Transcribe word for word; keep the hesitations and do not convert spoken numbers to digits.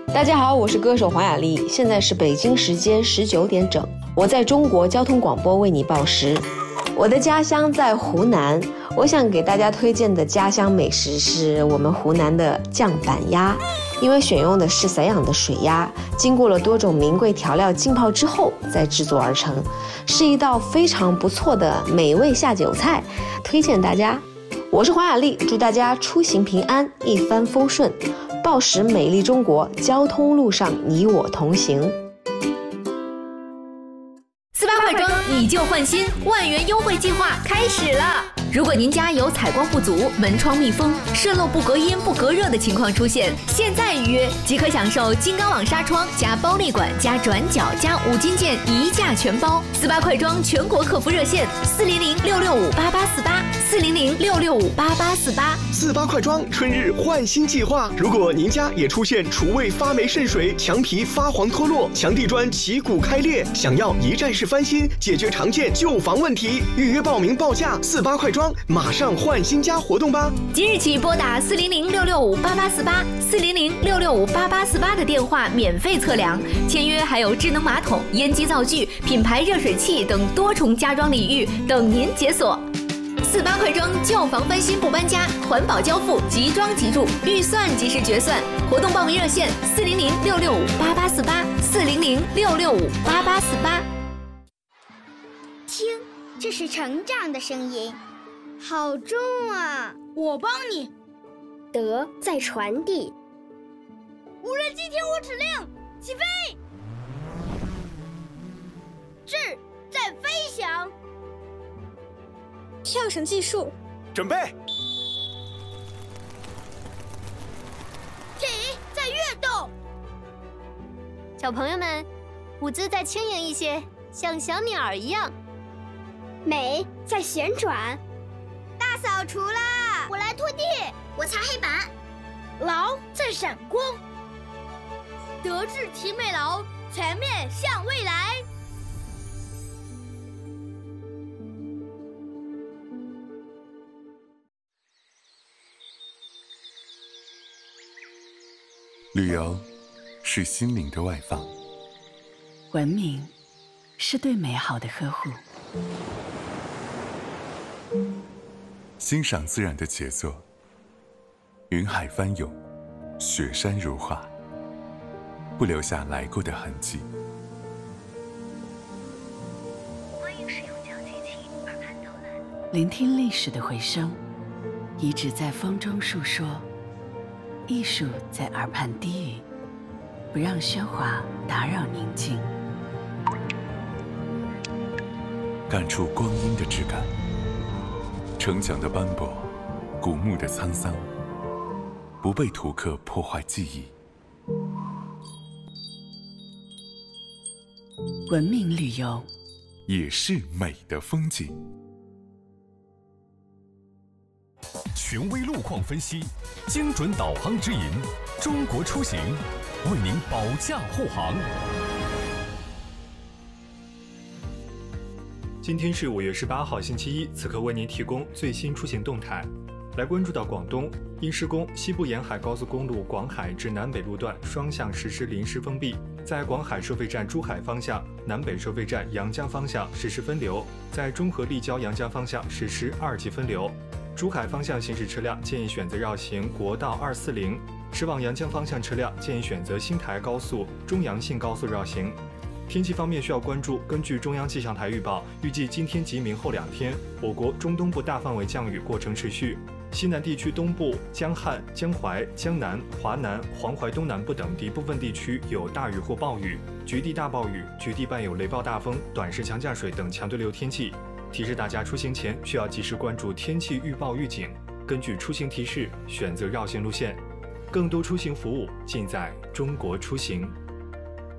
大家好，我是歌手黄雅莉，现在是北京时间十九点整，我在中国交通广播为你报时。我的家乡在湖南，我想给大家推荐的家乡美食是我们湖南的酱板鸭，因为选用的是散养的水鸭，经过了多种名贵调料浸泡之后再制作而成，是一道非常不错的美味下酒菜，推荐大家。我是黄雅莉，祝大家出行平安，一帆风顺，报时美丽中国，交通路上你我同行。 四八快装以旧换新，万元优惠计划开始了。如果您家有采光不足、门窗密封、渗漏不隔音不隔热的情况出现，现在预约即可享受金刚网纱窗加包内管加转角加五金件一价全包。四八快装全国客服热线：四零零六六五八八四八，四零零六六五八八四八。 四八快装春日换新计划，如果您家也出现厨卫发霉渗水、墙皮发黄脱落、墙地砖起骨开裂，想要一站式翻新，解决常见旧房问题，预约报名报价四八快装。马上换新家活动吧！ 即日起拨打四零零六六五八八四八、四零零六六五八八四八的电话免费测量，签约还有智能马桶、烟机灶具、品牌热水器等多重家装礼遇等您解锁。四八快装旧房翻新不搬家，环保交付，即装即住，预算即时决算。活动报名热线：四零零六六五八八四八、四零零六六五八八四八。 听，这是成长的声音。好重啊！ 我帮你。 德在传递。 无人机听我指令，起飞。智在飞翔。 跳绳技术。 准备。 体在跃动。 小朋友们，舞姿再轻盈一些，像小鸟儿一样。 美在旋转。 大扫除啦！ 我来拖地，我擦黑板。 劳在闪光。德智体美劳，全面向未来。 旅游是心灵的外放， 文明是对美好的呵护。 欣赏自然的杰作，云海翻涌，雪山如画，不留下来过的痕迹。 欢迎使用讲机器耳畔导览， 聆听历史的回声，遗址在风中述说，艺术在耳畔低语，不让喧哗打扰宁静。 感触光阴的质感。城墙的斑驳，古墓的沧桑，不被图刻破坏记忆。 文明旅游也是美的风景。 权威路况分析，精准导航指引，中国出行为您保驾护航。 今天是五月十八号星期一，此刻为您提供最新出行动态。来关注到广东，因施工，西部沿海高速公路广海至南北路段双向实施临时封闭，在广海收费站珠海方向、南北收费站阳江方向实施分流，在中和立交阳江方向实施二级分流。珠海方向行驶车辆建议选择绕行国道二四零，驶往阳江方向车辆建议选择新台高速、中阳信高速绕行。天气方面需要关注，根据中央气象台预报，预计今天及明后两天，我国中东部大范围降雨过程持续，西南地区东部、江汉、江淮、江南、华南、黄淮东南部等地部分地区有大雨或暴雨，局地大暴雨，局地伴有雷暴大风、短时强降水等强对流天气。提示大家出行前需要及时关注天气预报预警，根据出行提示选择绕行路线。更多出行服务尽在中国出行。